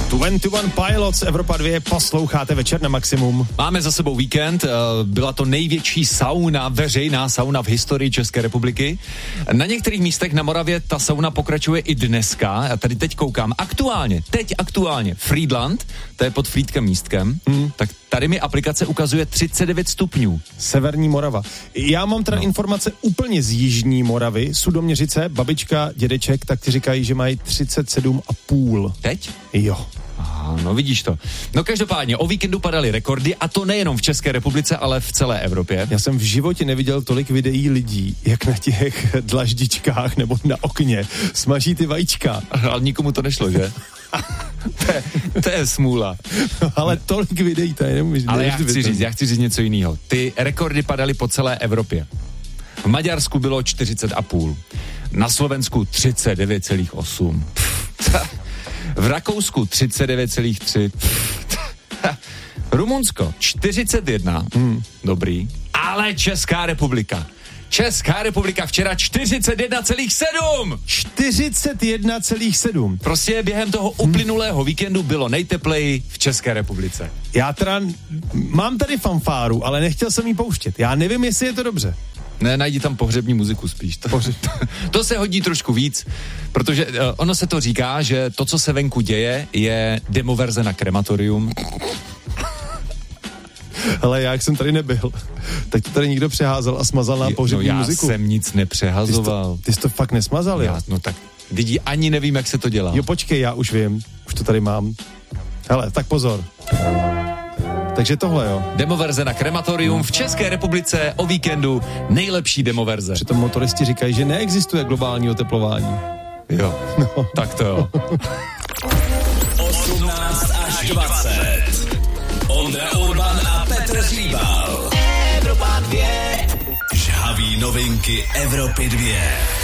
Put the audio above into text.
21 Pilots, Evropa 2, posloucháte Večer na maximum. Máme za sebou víkend, byla to největší sauna, veřejná sauna v historii České republiky. Na některých místech na Moravě ta sauna pokračuje i dneska. Já tady teď koukám, aktuálně Frýdlant, to je pod Frýdkem místkem, tak tady mi aplikace ukazuje 39 stupňů. Severní Morava. Já mám teda informace úplně z jižní Moravy, Sudoměřice, babička, dědeček, tak ti říkají, že mají 37,5. Teď? Jo. No vidíš to. No každopádně, o víkendu padaly rekordy a to nejenom v České republice, ale v celé Evropě. Já jsem v životě neviděl tolik videí lidí, jak na těch dlaždičkách nebo na okně smaží ty vajíčka. Ale nikomu to nešlo, že? to je smůla. Ale tolik videí tady nemůžeš. Ale já chci říct něco jiného. Ty rekordy padaly po celé Evropě. V Maďarsku bylo 40,5. Na Slovensku 39,8. V Rakousku 39,3. Rumunsko 41. Dobrý. Ale Česká republika včera 41,7. 41,7. Prostě během toho uplynulého víkendu bylo nejtepleji v České republice. Já teda mám tady fanfáru, ale nechtěl jsem jí pouštět. Já nevím, jestli je to dobře. Ne, najdi tam pohřební muziku spíš. To se hodí trošku víc, protože ono se to říká, že to, co se venku děje, je demoverze na krematorium. Ale já, jak jsem tady nebyl, tak to tady někdo přeházel a smazal na pohřební muziku. Já jsem nic nepřehazoval. Ty jsi to fakt nesmazal, jo? No tak, lidi, ani nevím, jak se to dělá. Jo, počkej, já už vím, už to tady mám. Hele, tak pozor. Takže tohle, jo. Demoverze na krematorium v České republice o víkendu, nejlepší demoverze. Přitom motoristi říkají, že neexistuje globální oteplování. Jo, no. Tak to jo. 18 až 20. Ondra Urban a Petr Hříbal. Evropa 2. Žhaví novinky Evropy 2.